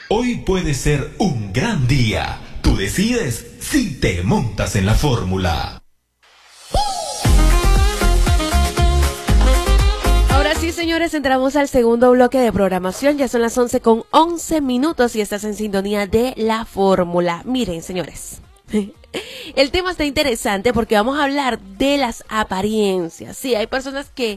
Hoy puede ser un gran día. Tú decides si te montas en la fórmula. Ahora sí, señores, entramos al segundo bloque de programación. Ya son las 11:11 y estás en sintonía de la fórmula. Miren, señores, el tema está interesante porque vamos a hablar de las apariencias. Sí, hay personas que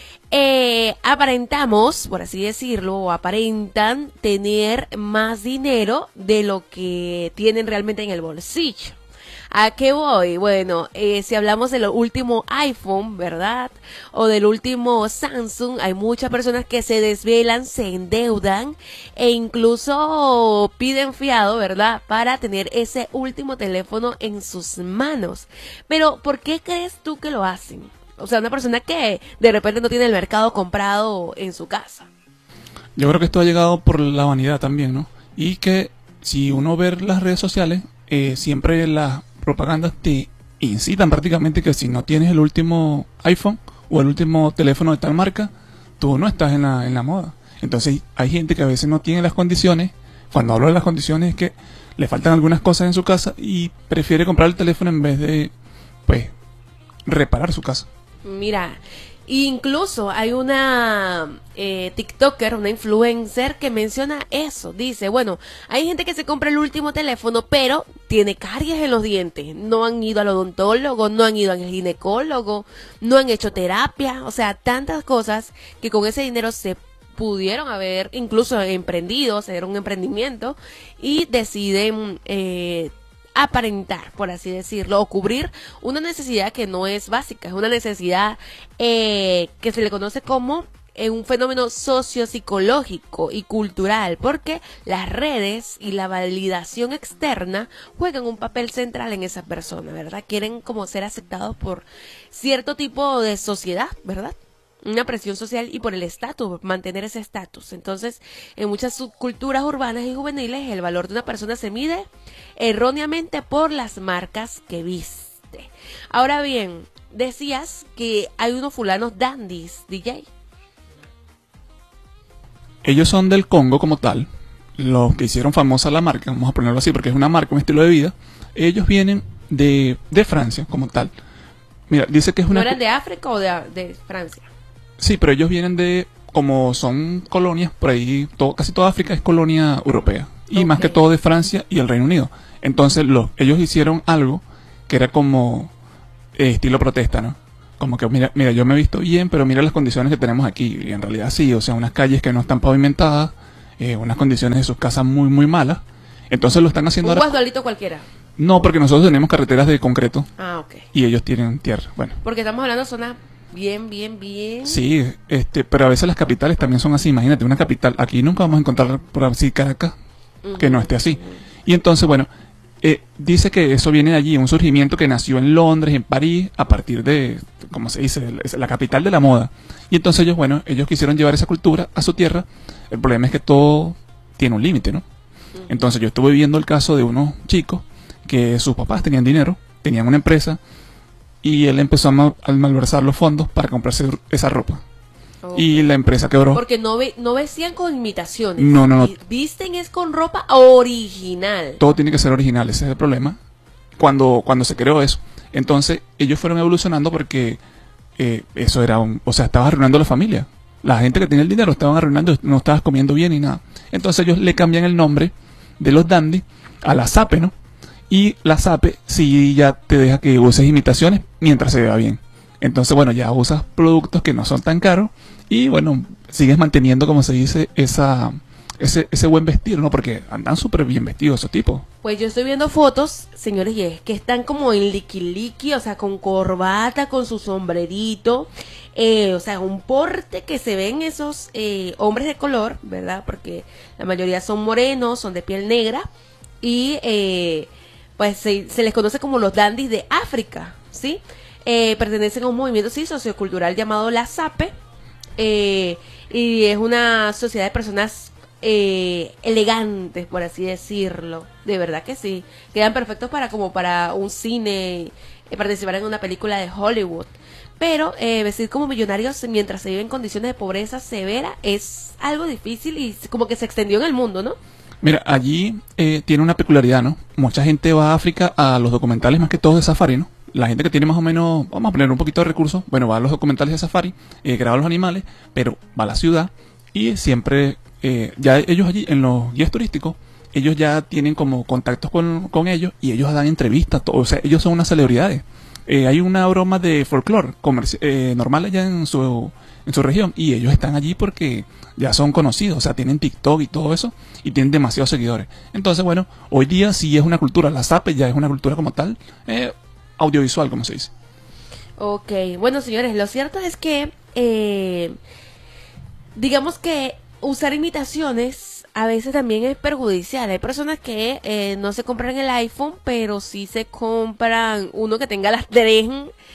aparentamos, por así decirlo, o aparentan tener más dinero de lo que tienen realmente en el bolsillo. ¿A qué voy? Bueno, si hablamos del último iPhone, ¿verdad? O del último Samsung, hay muchas personas que se desvelan, se endeudan e incluso piden fiado, ¿verdad? Para tener ese último teléfono en sus manos. Pero, ¿por qué crees tú que lo hacen? O sea, una persona que de repente no tiene el mercado comprado en su casa. Yo creo que esto ha llegado por la vanidad también, ¿no? Y que si uno ve las redes sociales, siempre las propagandas te incitan prácticamente que si no tienes el último iPhone o el último teléfono de tal marca, tú no estás en la moda. Entonces hay gente que a veces no tiene las condiciones. Cuando hablo de las condiciones es que le faltan algunas cosas en su casa y prefiere comprar el teléfono en vez de, pues, reparar su casa. Mira, incluso hay una TikToker, una influencer que menciona eso. Dice, bueno, hay gente que se compra el último teléfono, pero tiene caries en los dientes. No han ido al odontólogo, no han ido al ginecólogo, no han hecho terapia. O sea, tantas cosas que con ese dinero se pudieron haber incluso emprendido, hacer un emprendimiento y deciden aparentar, por así decirlo, o cubrir una necesidad que no es básica, es una necesidad que se le conoce como un fenómeno sociopsicológico y cultural, porque las redes y la validación externa juegan un papel central en esa persona, ¿verdad? Quieren como ser aceptados por cierto tipo de sociedad, ¿verdad? Una presión social y por el estatus, mantener ese estatus. Entonces, en muchas subculturas urbanas y juveniles, el valor de una persona se mide erróneamente por las marcas que viste. Ahora bien, decías que hay unos fulanos dandies, DJ. Ellos son del Congo como tal, los que hicieron famosa la marca, vamos a ponerlo así porque es una marca, un estilo de vida. Ellos vienen de Francia como tal. Mira, dice que es una... ¿No eran de África o de Francia? Sí, pero ellos vienen de, como son colonias, por ahí, casi toda África es colonia europea. Y Okay. más que todo de Francia y el Reino Unido. Entonces ellos hicieron algo que era como estilo protesta, ¿no? Como que, mira, yo me he visto bien, pero mira las condiciones que tenemos aquí. Y en realidad sí, o sea, unas calles que no están pavimentadas, unas condiciones de sus casas muy, muy malas. Entonces lo están haciendo Un ahora... guasdualito cualquiera. No, porque nosotros tenemos carreteras de concreto. Ah, ok. Y ellos tienen tierra, bueno. Porque estamos hablando de zonas bien. Sí, pero a veces las capitales también son así. Imagínate, una capital, aquí nunca vamos a encontrar por así Caracas que no esté así. Y entonces, bueno, dice que eso viene de allí, un surgimiento que nació en Londres, en París, a partir de, como se dice, la capital de la moda. Y entonces ellos quisieron llevar esa cultura a su tierra. El problema es que todo tiene un límite, ¿no? Entonces yo estuve viendo el caso de unos chicos que sus papás tenían dinero, tenían una empresa, y él empezó a malversar los fondos para comprarse esa ropa. Okay. Y la empresa quebró. Porque no vestían con imitaciones. No. Visten es con ropa original. Todo tiene que ser original, ese es el problema. Cuando se creó eso. Entonces, ellos fueron evolucionando porque eso era o sea, estaba arruinando la familia. La gente que tenía el dinero estaban arruinando, no estabas comiendo bien ni nada. Entonces ellos le cambian el nombre de los dandy a la Zape, ¿no? Y la Zape sí ya te deja que uses imitaciones mientras se vea bien. Entonces, bueno, ya usas productos que no son tan caros y, bueno, sigues manteniendo, como se dice, ese buen vestir, ¿no? Porque andan súper bien vestidos esos tipos. Pues yo estoy viendo fotos, señores, y es que están como en liqui, o sea, con corbata, con su sombrerito, o sea, un porte que se ven esos hombres de color, ¿verdad? Porque la mayoría son morenos, son de piel negra y pues se les conoce como los dandies de África, ¿sí? Pertenecen a un movimiento sociocultural llamado la Zape y es una sociedad de personas elegantes, por así decirlo. De verdad que sí, quedan perfectos para un cine, participar en una película de Hollywood. Pero vestir como millonarios mientras se vive en condiciones de pobreza severa es algo difícil y como que se extendió en el mundo, ¿no? Mira, allí tiene una peculiaridad, ¿no? Mucha gente va a África a los documentales más que todos de safari, ¿no? La gente que tiene más o menos, vamos a poner un poquito de recursos, bueno, va a los documentales de safari, graba los animales, pero va a la ciudad y siempre, ya ellos allí, en los guías turísticos, ellos ya tienen como contactos con ellos y ellos dan entrevistas, todo, o sea, ellos son unas celebridades. Hay una broma de folclore normal allá en su región y ellos están allí porque ya son conocidos, o sea, tienen TikTok y todo eso y tienen demasiados seguidores. Entonces, bueno, hoy día sí es una cultura, la zape ya es una cultura como tal, audiovisual, como se dice. Ok, bueno, señores, lo cierto es que, digamos que usar imitaciones a veces también es perjudicial. Hay personas que no se compran el iPhone, pero sí se compran uno que tenga las tres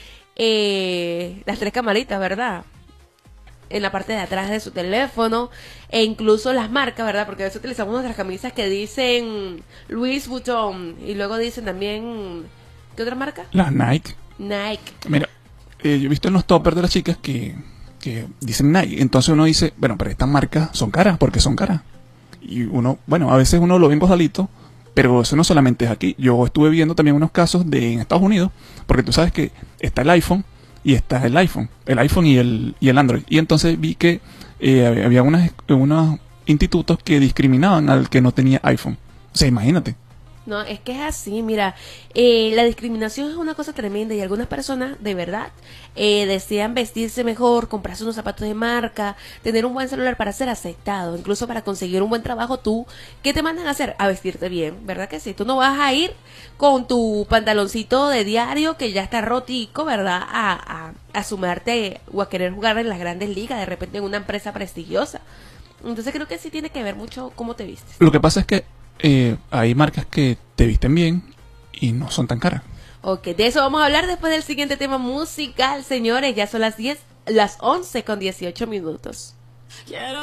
camaritas, ¿verdad? En la parte de atrás de su teléfono, e incluso las marcas, ¿verdad? Porque a veces utilizamos nuestras camisas que dicen Louis Vuitton y luego dicen también, ¿qué otra marca? Las Nike. Nike. Mira, yo he visto en los toppers de las chicas que dicen Nike, entonces uno dice, bueno, pero estas marcas son caras, porque son caras. Y uno, bueno, a veces uno lo ve en voz alto, pero eso no solamente es aquí. Yo estuve viendo también unos casos en Estados Unidos, porque tú sabes que está el iPhone y está el iPhone y el Android. Y entonces vi que había unos institutos que discriminaban al que no tenía iPhone. O sea, imagínate. No, es que es así, mira, la discriminación es una cosa tremenda y algunas personas de verdad desean vestirse mejor, comprarse unos zapatos de marca, tener un buen celular para ser aceptado, incluso para conseguir un buen trabajo. Tú, ¿qué te mandan a hacer? A vestirte bien, ¿verdad que sí? Tú no vas a ir con tu pantaloncito de diario que ya está rotico, ¿verdad? A sumarte o a querer jugar en las grandes ligas, de repente en una empresa prestigiosa. Entonces creo que sí tiene que ver mucho cómo te vistes. Lo que pasa es que hay marcas que te visten bien y no son tan caras. Ok, de eso vamos a hablar después del siguiente tema musical, señores. Ya son las 11 con 18 minutos.